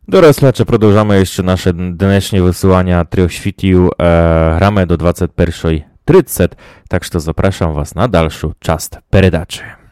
Doroslacze, продовжamy jeszcze nasze dnešnie wysyłania Трех świtił. Gramy do 21:30, tak że zapraszam Was na dalszą część передачи.